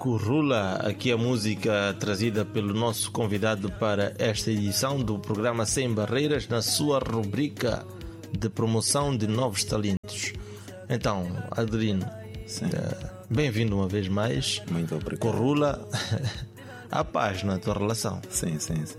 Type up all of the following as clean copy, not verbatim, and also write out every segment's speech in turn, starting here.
Currula, aqui a música trazida pelo nosso convidado para esta edição do programa Sem Barreiras, na sua rubrica de promoção de novos talentos. Então, Adelino, bem-vindo uma vez mais. Muito obrigado. Currula, há paz na tua relação. Sim.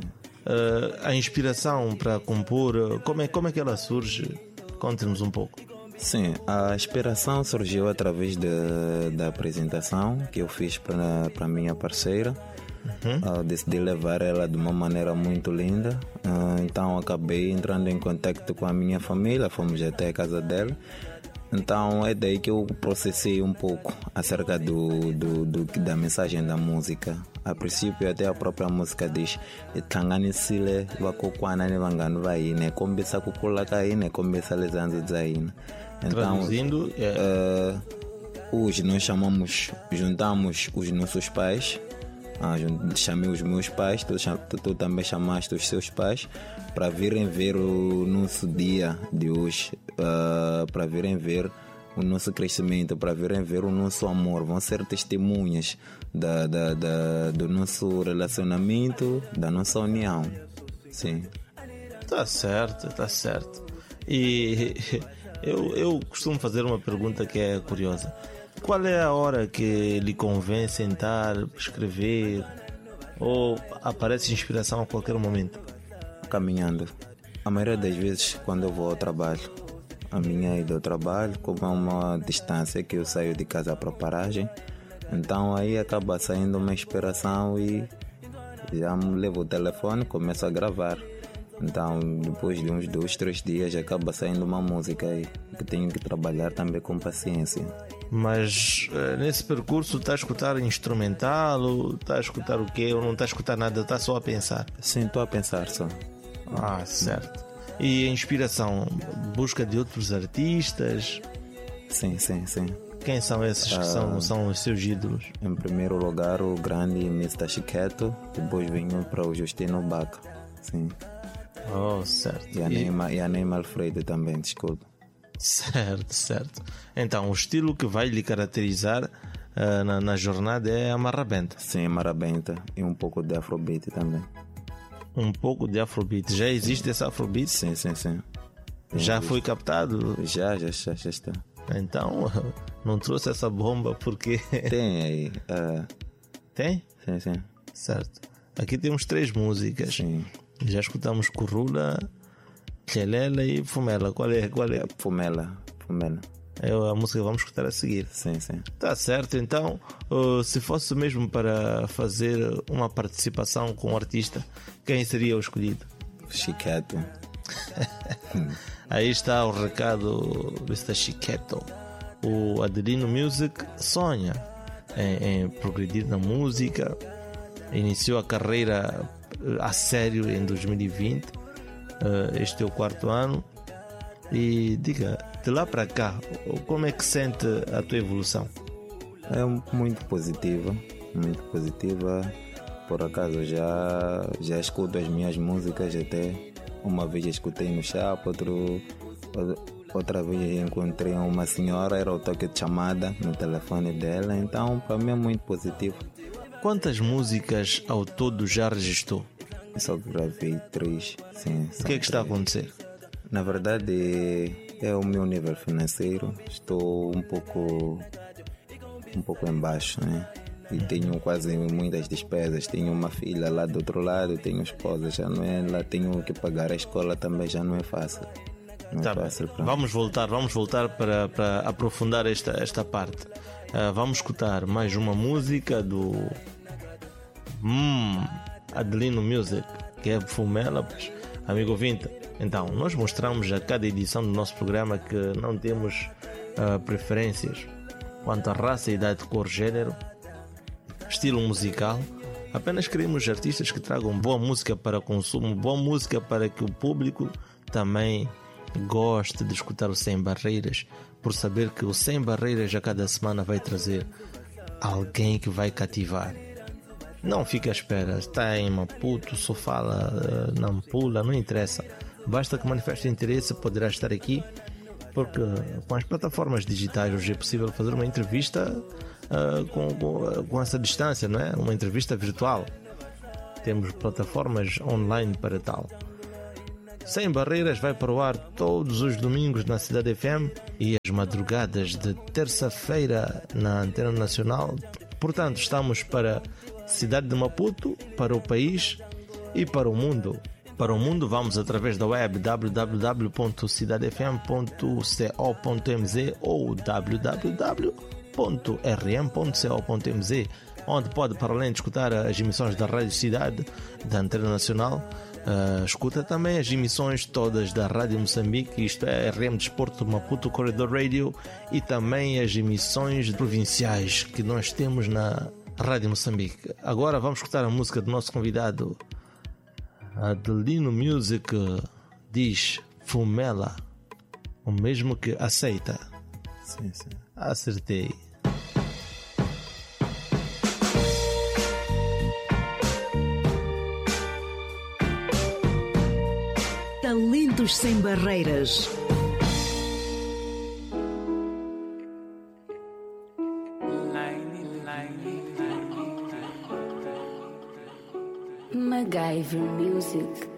A inspiração para compor, como é que ela surge? Conte-nos um pouco. Sim, a inspiração surgiu através da apresentação que eu fiz para a minha parceira. Decidi levar ela de uma maneira muito linda. Então acabei entrando em contato com a minha família, fomos até a casa dela. Então é daí que eu processei um pouco acerca da mensagem da música. A princípio até a própria música diz Tanganisile wakokwana ne vangano vaine kombisa kukula kaine kombisa lezanzo zaine. Então, traduzindo, hoje nós juntamos os nossos pais. Chamei os meus pais, tu também chamaste os seus pais para virem ver o nosso dia de hoje, para virem ver o nosso crescimento, para virem ver o nosso amor. Vão ser testemunhas do nosso relacionamento, da nossa união. Sim. Tá certo. E eu costumo fazer uma pergunta que é curiosa. Qual é a hora que lhe convém sentar, escrever, ou aparece inspiração a qualquer momento? Caminhando. A maioria das vezes quando eu vou ao trabalho, a minha ida ao trabalho, como é uma distância que eu saio de casa para a paragem, então aí acaba saindo uma inspiração e já me levo o telefone e começo a gravar. Então depois de uns 2-3 dias acaba saindo uma música aí, que tenho que trabalhar também com paciência. Mas nesse percurso está a escutar instrumental, ou está a escutar o quê? Ou não está a escutar nada, está só a pensar? Sim, estou a pensar só. Certo. E a inspiração? Busca de outros artistas? Sim. Quem são esses que são os seus ídolos? Em primeiro lugar o grande Mr. Chiqueto, depois venho para o Justino Baca. Sim. Certo. E a Neymar Alfredo também, desculpa. Certo. Então, o estilo que vai lhe caracterizar na jornada é a marrabenta. Sim, marrabenta e um pouco de afrobeat também. Um pouco de afrobeat. Já existe esse afrobeat? Sim. Já foi captado? Já está. Então, não trouxe essa bomba porque... Tem aí. Tem? Sim. Certo. Aqui temos 3 músicas. Sim. Já escutamos Currula, Tchelela e Fumela. Qual é? Fumela. É a música que vamos escutar a seguir. Sim. Tá certo. Então, se fosse mesmo para fazer uma participação com o artista, quem seria o escolhido? Chiqueto. Aí está o recado do Mr. Chiqueto. O Adelino Music sonha em progredir na música. Iniciou a carreira a sério em 2020. Este é o 4º ano. E diga, de lá para cá, como é que sente a tua evolução? É muito positiva. Por acaso já escuto as minhas músicas até. Uma vez escutei no Chapa, outra vez encontrei uma senhora, era o toque de chamada no telefone dela. Então para mim é muito positivo. Quantas músicas ao todo já registrou? Só gravei 3, sim. O que é que está a acontecer? Na verdade é o meu nível financeiro. Estou um pouco em baixo, né? E tenho quase muitas despesas. Tenho uma filha lá do outro lado, tenho esposa, já não é lá, tenho que pagar a escola também, já não é fácil. Vamos voltar para aprofundar esta parte. Vamos escutar mais uma música do Adelino Music, que é Fumela, pois, amigo ouvinte. Então, nós mostramos a cada edição do nosso programa que não temos preferências quanto à raça, idade, cor, gênero, estilo musical. Apenas queremos artistas que tragam boa música para consumo, boa música para que o público também goste de escutar o Sem Barreiras, por saber que o Sem Barreiras a cada semana vai trazer alguém que vai cativar. Não fique à espera, está em Maputo, só fala, Nampula, não interessa. Basta que manifeste interesse, poderá estar aqui, porque com as plataformas digitais hoje é possível fazer uma entrevista com essa distância, não é? Uma entrevista virtual. Temos plataformas online para tal. Sem Barreiras vai para o ar todos os domingos na Cidade FM e as madrugadas de terça-feira na Antena Nacional. Portanto, estamos para a cidade de Maputo, para o país e para o mundo. Para o mundo vamos através da web www.cidadefm.co.mz ou www.rm.co.mz, onde pode, para além de escutar as emissões da Rádio Cidade, da Antena Nacional, escuta também as emissões todas da Rádio Moçambique, isto é, RM Desporto Maputo Corredor Radio, e também as emissões provinciais que nós temos na Rádio Moçambique. Agora vamos escutar a música do nosso convidado. Adelino Music diz Fumela, o mesmo que aceita. Sim. Acertei. Talentos sem barreiras. MacGyver Music.